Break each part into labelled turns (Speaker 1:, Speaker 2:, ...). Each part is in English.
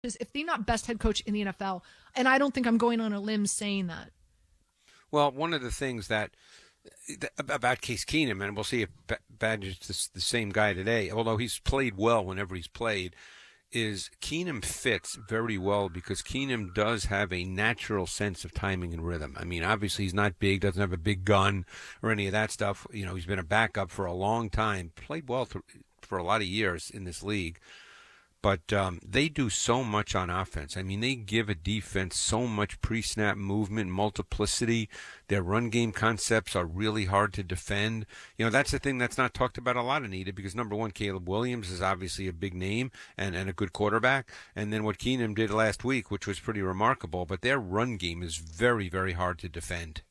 Speaker 1: if they're not best head coach in the NFL. And I don't think I'm going on a limb saying that.
Speaker 2: Well, one of the things that about Case Keenum, and we'll see if Badge is the same guy today, although he's played well whenever he's played, is Keenum fits very well because Keenum does have a natural sense of timing and rhythm. I mean, obviously he's not big, doesn't have a big gun or any of that stuff. You know, he's been a backup for a long time, played well for a lot of years in this league. But they do so much on offense. I mean, they give a defense so much pre-snap movement, multiplicity. Their run game concepts are really hard to defend. You know, that's the thing that's not talked about a lot, Anita, because number one, Caleb Williams is obviously a big name and a good quarterback. And then what Keenum did last week, which was pretty remarkable. But their run game is very, very hard to defend.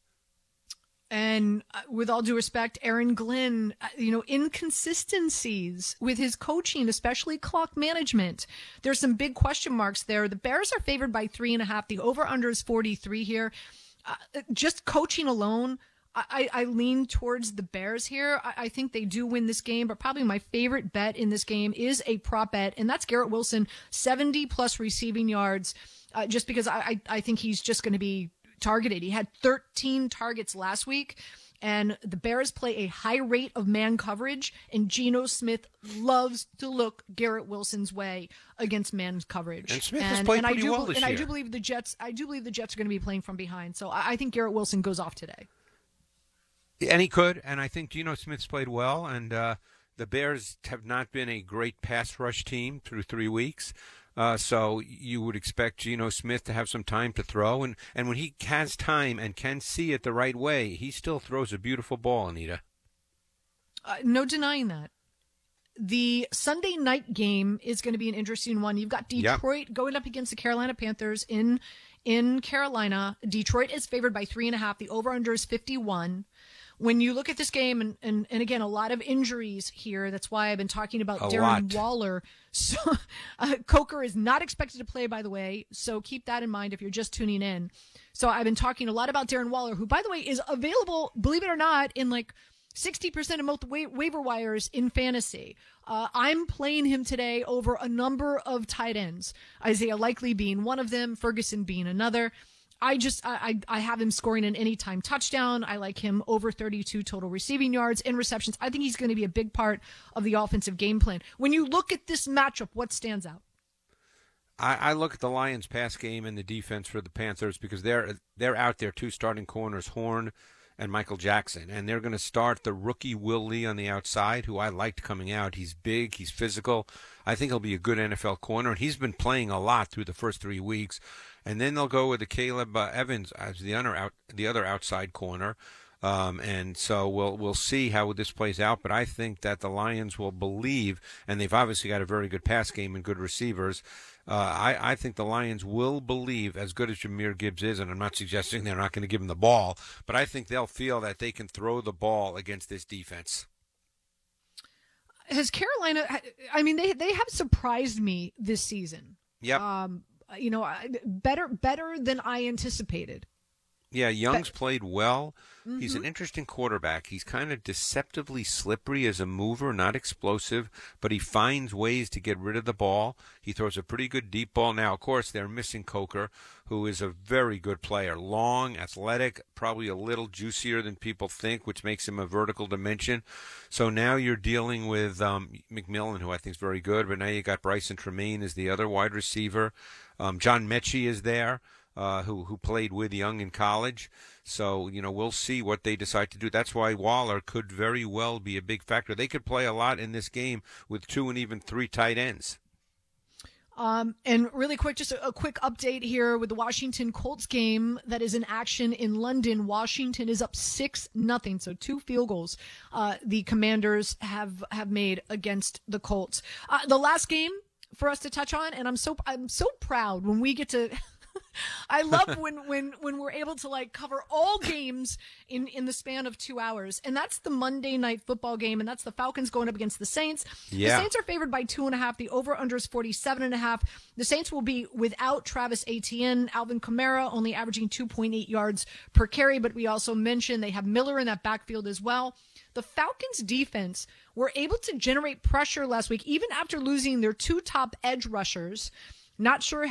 Speaker 1: And with all due respect, Aaron Glenn, inconsistencies with his coaching, especially clock management. There's some big question marks there. The Bears are favored by 3.5. The over-under is 43 here. Just coaching alone, I lean towards the Bears here. I think they do win this game, but probably my favorite bet in this game is a prop bet, and that's Garrett Wilson, 70-plus receiving yards, just because I think he's just going to be targeted. He had 13 targets last week, and the Bears play a high rate of man coverage, and Geno Smith loves to look Garrett Wilson's way against man coverage.
Speaker 2: And Smith has played pretty well this year.
Speaker 1: And I do believe the Jets are going to be playing from behind. So I think Garrett Wilson goes off today.
Speaker 2: And he could, and I think Geno Smith's played well, and the Bears have not been a great pass rush team through 3 weeks. So you would expect Geno Smith to have some time to throw. And when he has time and can see it the right way, he still throws a beautiful ball, Anita.
Speaker 1: No denying that. The Sunday night game is going to be an interesting one. You've got Detroit going up against the Carolina Panthers in Carolina. Detroit is favored by 3.5. The over-under is 51. When you look at this game, and again, a lot of injuries here. That's why I've been talking about Darren Waller. So, Coker is not expected to play, by the way, so keep that in mind if you're just tuning in. So I've been talking a lot about Darren Waller, who, by the way, is available, believe it or not, in like 60% of most waiver wires in fantasy. I'm playing him today over a number of tight ends, Isaiah Likely being one of them, Ferguson being another. I have him scoring an anytime touchdown. I like him over 32 total receiving yards and receptions. I think he's going to be a big part of the offensive game plan. When you look at this matchup, what stands out?
Speaker 2: I look at the Lions' pass game and the defense for the Panthers because they're out there, two starting corners, Horn and Michael Jackson, and they're going to start the rookie Will Lee on the outside, who I liked coming out. He's big, he's physical. I think he'll be a good NFL corner, and he's been playing a lot through the first 3 weeks. And then they'll go with the Caleb Evans as the other outside corner. And so we'll see how this plays out. But I think that the Lions will believe, and they've obviously got a very good pass game and good receivers. I think the Lions will believe, as good as Jahmyr Gibbs is, and I'm not suggesting they're not going to give him the ball, but I think they'll feel that they can throw the ball against this defense.
Speaker 1: Has Carolina? I mean, they have surprised me this season.
Speaker 2: Yep.
Speaker 1: Better than I anticipated.
Speaker 2: Yeah, Young's played well.
Speaker 1: Mm-hmm.
Speaker 2: He's an interesting quarterback. He's kind of deceptively slippery as a mover, not explosive, but he finds ways to get rid of the ball. He throws a pretty good deep ball. Now, of course, they're missing Coker, who is a very good player. Long, athletic, probably a little juicier than people think, which makes him a vertical dimension. So now you're dealing with McMillan, who I think is very good, but now you got Bryson Tremaine as the other wide receiver. John Mechie is there. Who played with Young in college. So, we'll see what they decide to do. That's why Waller could very well be a big factor. They could play a lot in this game with 2 and even 3 tight ends.
Speaker 1: And really quick, just a quick update here with the Washington Colts game that is in action in London. Washington is up 6-0, so 2 field goals the Commanders have made against the Colts. The last game for us to touch on, and I'm so proud when we get to I love when we're able to cover all games in the span of 2 hours. And that's the Monday Night Football game, and that's the Falcons going up against the Saints.
Speaker 2: Yeah.
Speaker 1: The Saints are favored by 2.5. The over-under is 47.5. The Saints will be without Travis Etienne. Alvin Kamara only averaging 2.8 yards per carry, but we also mentioned they have Miller in that backfield as well. The Falcons defense were able to generate pressure last week, even after losing their 2 top edge rushers. Not sure